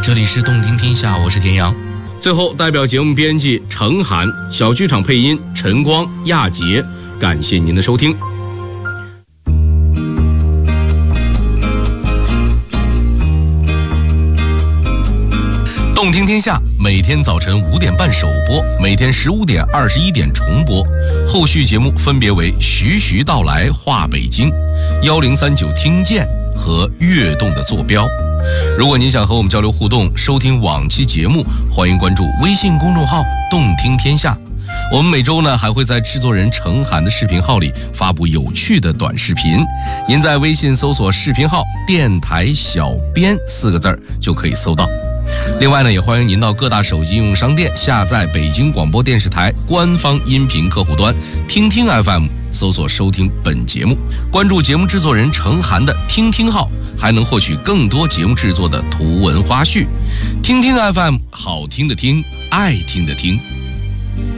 这里是动听天下，我是田阳。 最后，代表节目编辑程涵、小剧场配音陈光、亚杰，感谢您的收听。 动听天下每天早晨5点半首播，每天15点、21点重播。后续节目分别为徐徐道来话北京、1039听见和跃动的坐标。如果您想和我们交流互动，收听往期节目，欢迎关注微信公众号动听天下。我们每周呢还会在制作人程涵的视频号里发布有趣的短视频，您在微信搜索视频号电台小编4个字就可以搜到。另外呢，也欢迎您到各大手机应用商店下载北京广播电视台官方音频客户端听听 FM， 搜索收听本节目，关注节目制作人程涵的听听号，还能获取更多节目制作的图文花絮。听听 FM， 好听的听，爱听的听。